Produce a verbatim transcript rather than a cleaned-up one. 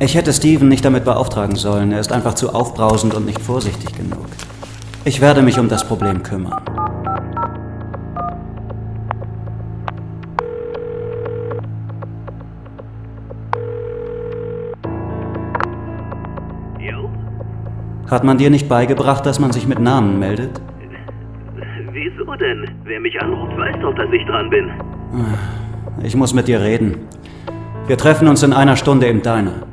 Ich hätte Steven nicht damit beauftragen sollen. Er ist einfach zu aufbrausend und nicht vorsichtig genug. Ich werde mich um das Problem kümmern. Jo? Hat man dir nicht beigebracht, dass man sich mit Namen meldet? Wieso denn? Wer mich anruft, weiß doch, dass ich dran bin. Ich muss mit dir reden. Wir treffen uns in einer Stunde im Diner.